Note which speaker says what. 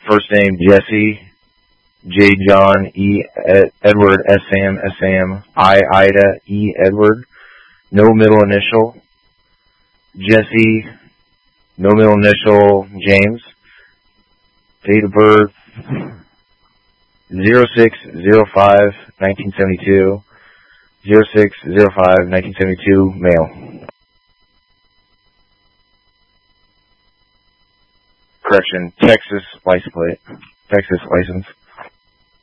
Speaker 1: First name Jesse, J John, E Edward, S Sam, I Ida, E Edward. No middle initial. Jesse, no middle initial, James. Date of birth 06/05/1972. 06/05/1972, male. Correction, Texas license plate. Texas license.